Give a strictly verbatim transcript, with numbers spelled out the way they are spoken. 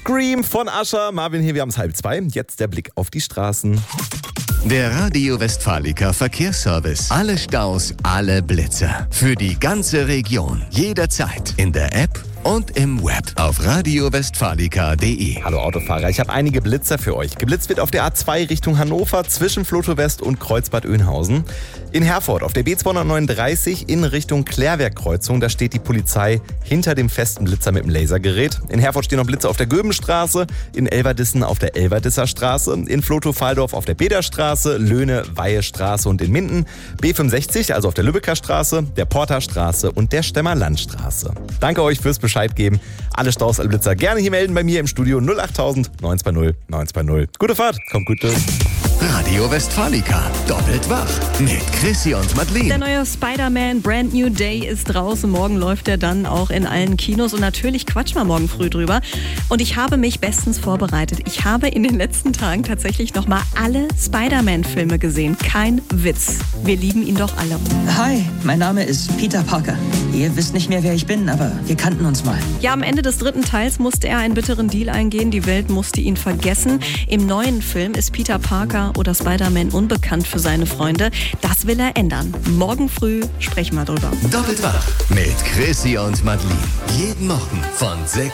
Scream von Usher. Marvin hier, wir haben es halb zwei. Jetzt der Blick auf die Straßen. Der Radio Westfalica Verkehrsservice. Alle Staus, alle Blitzer. Für die ganze Region. Jederzeit. In der App und im Web auf radio westfalica punkt de. Hallo Autofahrer, ich habe einige Blitzer für euch. Geblitzt wird auf der A zwei Richtung Hannover zwischen Floto West und Kreuzbad Oeynhausen. In Herford auf der B zweihundertneununddreißig in Richtung Klärwerkkreuzung. Da steht die Polizei hinter dem festen Blitzer mit dem Lasergerät. In Herford stehen noch Blitzer auf der Göbenstraße, in Elverdissen auf der Elverdisser Straße, in Floto-Valdorf auf der Bederstraße, Löhne-Weihe-Straße und in Minden B fünfundsechzig, also auf der Lübecker Straße, der Porterstraße und der Stemmer Landstraße. Danke euch fürs Bescheid geben. Alle Staus, alle Blitzer gerne hier melden bei mir im Studio null achttausend neun zwei null neun zwei null. Gute Fahrt, kommt gut durch. Radio Westfalica, doppelt wach mit Chrissy und Madeleine. Der neue Spider-Man Brand New Day ist draußen. Morgen läuft er dann auch in allen Kinos und natürlich quatschen wir morgen früh drüber. Und ich habe mich bestens vorbereitet. Ich habe in den letzten Tagen tatsächlich nochmal alle Spider-Man-Filme gesehen. Kein Witz. Wir lieben ihn doch alle. Hi, mein Name ist Peter Parker. Ihr wisst nicht mehr, wer ich bin, aber wir kannten uns mal. Ja, am Ende des dritten Teils musste er einen bitteren Deal eingehen. Die Welt musste ihn vergessen. Im neuen Film ist Peter Parker oder Spider-Man unbekannt für seine Freunde. Das will er ändern. Morgen früh sprechen wir drüber. Doppelt wach mit Chrissy und Madeleine. Jeden Morgen von sechs